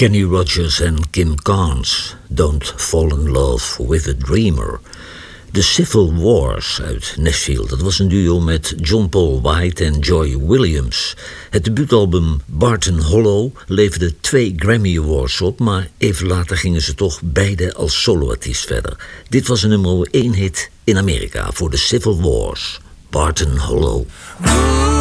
Kenny Rogers en Kim Carnes, Don't Fall in Love with a Dreamer. The Civil Wars uit Nashville, dat was een duo met John Paul White en Joy Williams. Het debuutalbum Barton Hollow leverde 2 Grammy Awards op, maar even later gingen ze toch beide als soloartiest verder. Dit was een nummer 1 hit in Amerika voor The Civil Wars, Barton Hollow.